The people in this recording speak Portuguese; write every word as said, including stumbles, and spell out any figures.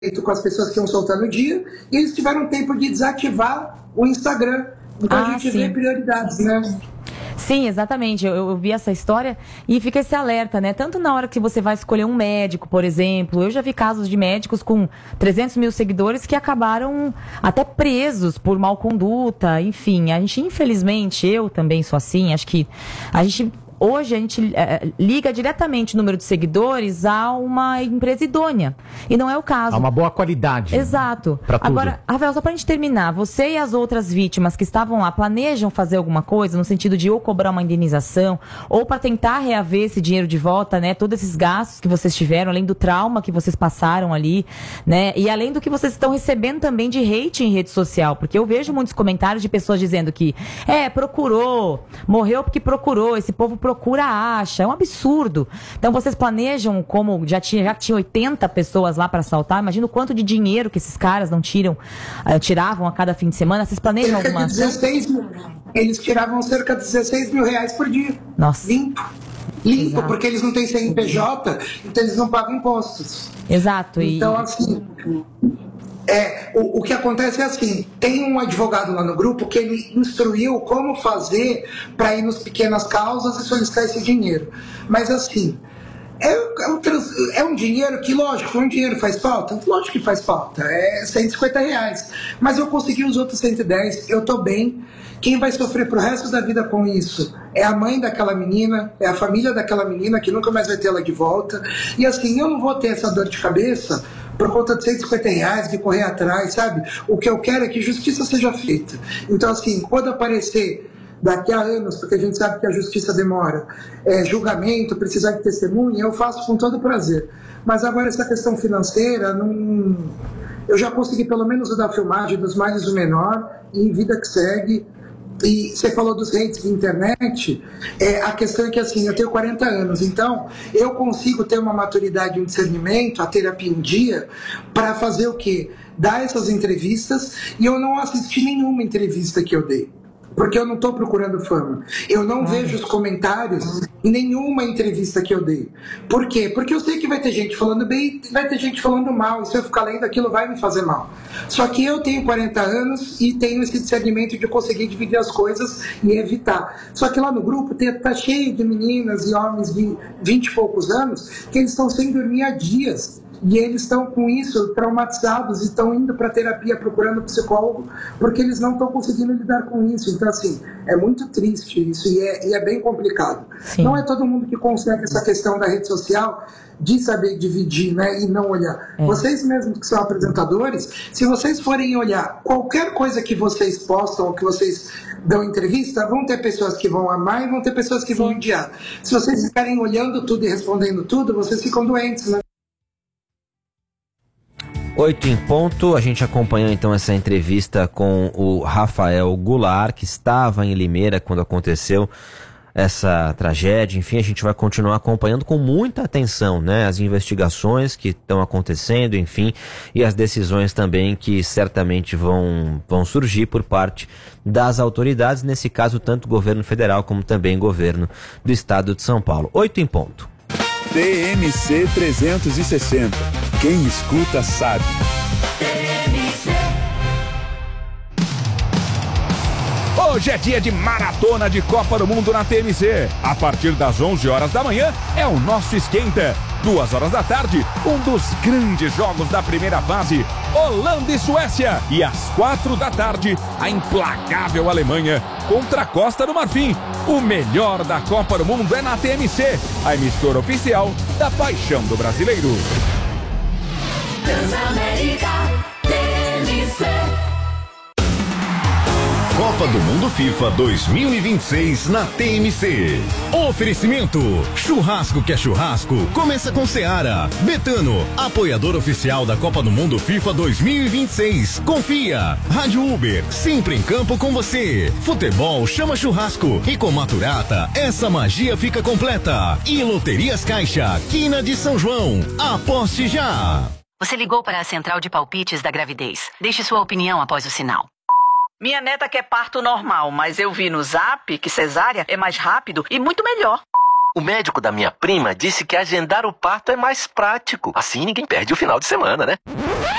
com as pessoas que iam soltar no dia, e eles tiveram tempo de desativar o Instagram. Então ah, a gente sim. vê prioridades, né? Sim, exatamente. Eu, eu vi essa história e fica esse alerta, né? Tanto na hora que você vai escolher um médico, por exemplo. Eu já vi casos de médicos com trezentos mil seguidores que acabaram até presos por mau conduta. Enfim, a gente, infelizmente, eu também sou assim. Acho que a gente... Hoje a gente é, liga diretamente o número de seguidores a uma empresa idônea. E não é o caso. A uma boa qualidade. Exato. Agora, Rafael, só pra gente terminar, você e as outras vítimas que estavam lá planejam fazer alguma coisa no sentido de ou cobrar uma indenização ou para tentar reaver esse dinheiro de volta, né? Todos esses gastos que vocês tiveram, além do trauma que vocês passaram ali, né? E além do que vocês estão recebendo também de hate em rede social. Porque eu vejo muitos comentários de pessoas dizendo que, é, procurou, morreu porque procurou, esse povo procurou. Procura acha, é um absurdo. Então vocês planejam, como já tinha, já tinha oitenta pessoas lá para assaltar, imagina o quanto de dinheiro que esses caras não tiram, uh, tiravam a cada fim de semana. Vocês planejam alguma ação? dezesseis mil. Eles tiravam cerca de dezesseis mil reais por dia. Nossa. Limpo. Limpo, Exato. Porque eles não têm C N P J, então eles não pagam impostos. Exato. Então, e... assim... É, o, o que acontece é assim, tem um advogado lá no grupo que ele instruiu como fazer para ir nas pequenas causas e solicitar esse dinheiro. Mas assim, é, é, um, é um dinheiro que, lógico, um dinheiro faz falta? Lógico que faz falta, é cento e cinquenta reais. Mas eu consegui os outros cento e dez, eu tô bem. Quem vai sofrer pro resto da vida com isso é a mãe daquela menina, é a família daquela menina que nunca mais vai ter ela de volta. E assim, eu não vou ter essa dor de cabeça por conta de cento e cinquenta reais, de correr atrás, sabe? O que eu quero é que justiça seja feita. Então, assim, quando aparecer daqui a anos, porque a gente sabe que a justiça demora, é, julgamento, precisar de testemunha, eu faço com todo prazer. Mas agora essa questão financeira, não... eu já consegui pelo menos o da filmagem dos males do menor, e vida que segue. E você falou dos hates de internet, é, a questão é que assim, eu tenho quarenta anos, então eu consigo ter uma maturidade e um discernimento, a terapia em dia, para fazer o quê? Dar essas entrevistas, e eu não assisti nenhuma entrevista que eu dei. Porque eu não estou procurando fama. Eu não ah, vejo os comentários em nenhuma entrevista que eu dei. Por quê? Porque eu sei que vai ter gente falando bem e vai ter gente falando mal. E se eu ficar lendo aquilo, vai me fazer mal. Só que eu tenho quarenta anos e tenho esse discernimento de conseguir dividir as coisas e evitar. Só que lá no grupo está cheio de meninas e homens de vinte e poucos anos que eles estão sem dormir há dias. E eles estão com isso traumatizados e estão indo para terapia procurando psicólogo porque eles não estão conseguindo lidar com isso. Então, assim, é muito triste isso e é, e é bem complicado. Sim. Não é todo mundo que consegue essa questão da rede social de saber dividir, né, e não olhar. É. Vocês mesmos que são apresentadores, se vocês forem olhar qualquer coisa que vocês postam ou que vocês dão entrevista, vão ter pessoas que vão amar e vão ter pessoas que Sim. vão odiar. Se vocês ficarem olhando tudo e respondendo tudo, vocês ficam doentes, né? Oito em ponto, a gente acompanhou então essa entrevista com o Rafael Goulart, que estava em Limeira quando aconteceu essa tragédia. Enfim, a gente vai continuar acompanhando com muita atenção, né, as investigações que estão acontecendo, enfim, e as decisões também que certamente vão, vão surgir por parte das autoridades, nesse caso tanto o governo federal como também o governo do estado de São Paulo. Oito em ponto. T M C trezentos e sessenta. Quem escuta sabe. Hoje é dia de maratona de Copa do Mundo na T M C. A partir das onze horas da manhã é o nosso esquenta. Duas horas da tarde, um dos grandes jogos da primeira fase, Holanda e Suécia. E às quatro da tarde, a implacável Alemanha contra a Costa do Marfim. O melhor da Copa do Mundo é na T M C, a emissora oficial da paixão do brasileiro. Transamérica T M C. Copa do Mundo FIFA dois mil e vinte e seis na T M C. Oferecimento: churrasco que é churrasco, começa com Seara. Betano, apoiador oficial da Copa do Mundo FIFA dois mil e vinte e seis. Confia. Rádio Uber, sempre em campo com você. Futebol chama churrasco. E com Maturata, essa magia fica completa. E Loterias Caixa, Quina de São João. Aposte já. Você ligou para a central de palpites da gravidez. Deixe sua opinião após o sinal. Minha neta quer parto normal, mas eu vi no Zap que cesárea é mais rápido e muito melhor. O médico da minha prima disse que agendar o parto é mais prático. Assim ninguém perde o final de semana, né?